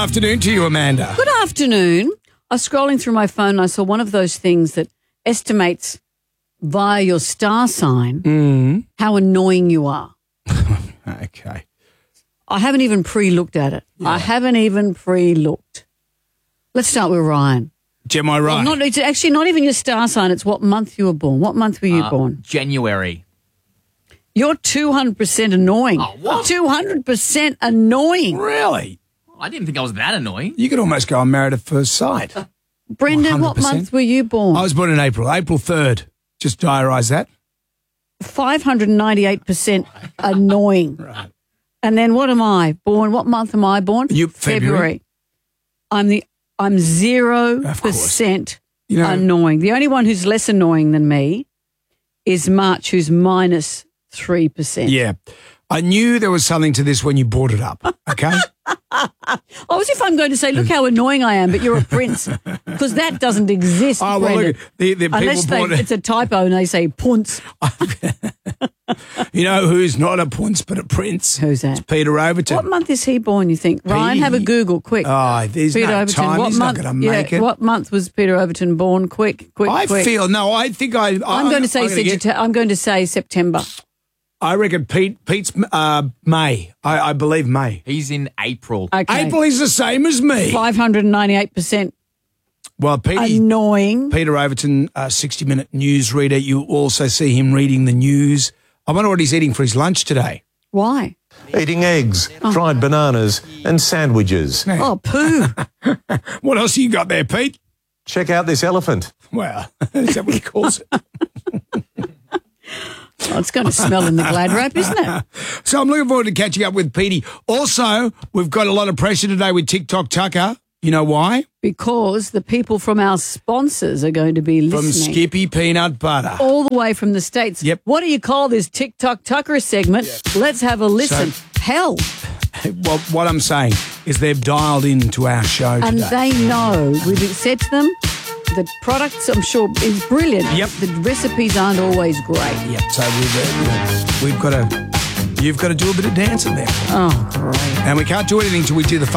afternoon to you, Amanda. Good afternoon. I was scrolling through my phone and I saw one of those things that estimates via your star sign how annoying you are. Okay. I haven't even pre-looked at it. Yeah. I haven't even pre-looked. Let's start with Ryan. Am I right? Well, it's actually not even your star sign. It's what month you were born. What month were you born? January. You're 200% annoying. Oh, what? 200% annoying. Really? I didn't think I was that annoying. You could almost go on Married at First Sight. Brendan, 100%. What month were you born? I was born in April 3rd. Just diarise that. 598% annoying. Right. And then what am I? Born? What month am I born? You February. I'm 0% annoying. The only one who's less annoying than me is March, who's minus 3%. Yeah. I knew there was something to this when you brought it up, okay? As if I'm going to say, look how annoying I am, but you're a prince, because that doesn't exist, Oh, well, Brendan. look, the Unless it's a typo and they say punce. You know who's not a punce but a prince? Who's that? It's Peter Overton. What month is he born, you think? Ryan, have a Google, quick. Oh, there's Peter no Overton. time. What He's month, not going to make it. What month was Peter Overton born? Quick. I think I'm going to say September. I reckon Pete's May. I believe May. He's in April. Okay. April is the same as me. 598%. Well, Annoying. Peter Overton, 60-minute news reader. You also see him reading the news. I wonder what he's eating for his lunch today. Why? Eating eggs, fried bananas and sandwiches. Oh, poo. What else you got there, Pete? Check out this elephant. Well, is that what he calls it? Oh, it's going to smell in the glad wrap, isn't it? So I'm looking forward to catching up with Petey. Also, we've got a lot of pressure today with TikTok Tucker. You know why? Because the people from our sponsors are going to be listening. From Skippy Peanut Butter. All the way from the States. Yep. What do you call this TikTok Tucker segment? Yep. Let's have a listen. Hell. Well, what I'm saying is they've dialed into our show today. And they know. We've said to them, the products, I'm sure, is brilliant. Yep. The recipes aren't always great. Yep. So you've got to do a bit of dancing there. Oh, great. And we can't do anything till we do the